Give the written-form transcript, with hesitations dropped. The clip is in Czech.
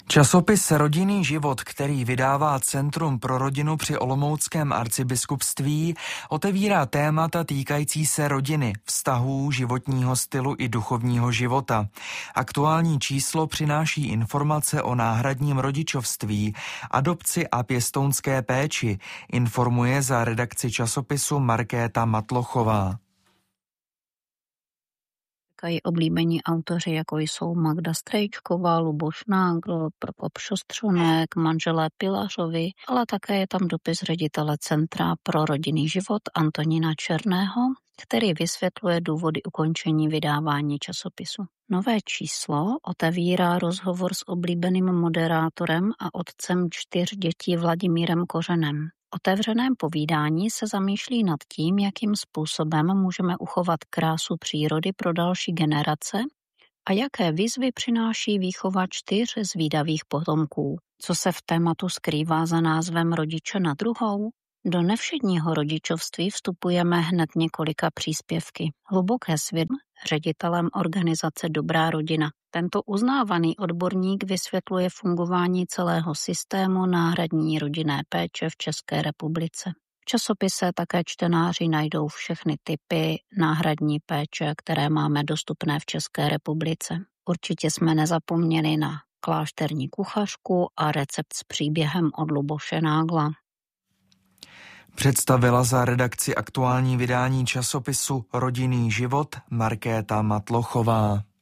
Časopis Rodinný život, který vydává Centrum pro rodinu při Olomouckém arcibiskupství, otevírá témata týkající se rodiny, vztahů, životního stylu i duchovního života. Aktuální číslo přináší informace o náhradním rodičovství, adopci a pěstounské péči, informuje za redakci časopisu Markéta Matlochová. I oblíbení autoři, jako jsou Magda Strejčková, Luboš Nágl, Prokop Šostřonek, manželé Pilařovi, ale také je tam dopis ředitele Centra pro rodinný život Antonína Černého, který vysvětluje důvody ukončení vydávání časopisu. Nové číslo otevírá rozhovor s oblíbeným moderátorem a otcem 4 dětí Vladimírem Kořenem. Otevřeném povídání se zamýšlí nad tím, jakým způsobem můžeme uchovat krásu přírody pro další generace a jaké výzvy přináší výchova 4 zvídavých potomků. Co se v tématu skrývá za názvem Rodiče na druhou? Do nevšedního rodičovství vstupujeme hned několika příspěvky. Hluboké svědomí ředitelem organizace Dobrá rodina. Tento uznávaný odborník vysvětluje fungování celého systému náhradní rodinné péče v České republice. V časopise také čtenáři najdou všechny typy náhradní péče, které máme dostupné v České republice. Určitě jsme nezapomněli na klášterní kuchařku a recept s příběhem od Luboše Nágla. Představila za redakci aktuální vydání časopisu Rodinný život Markéta Matlochová.